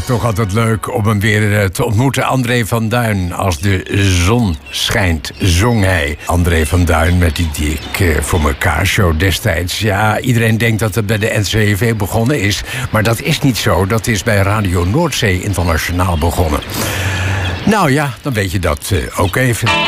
toch altijd leuk om hem weer te ontmoeten. André van Duin. Als de zon schijnt, zong hij. André van Duin met die Dik voor mekaar show destijds. Ja, iedereen denkt dat het bij de NCRV begonnen is. Maar dat is niet zo. Dat is bij Radio Noordzee Internationaal begonnen. Nou ja, dan weet je dat ook even.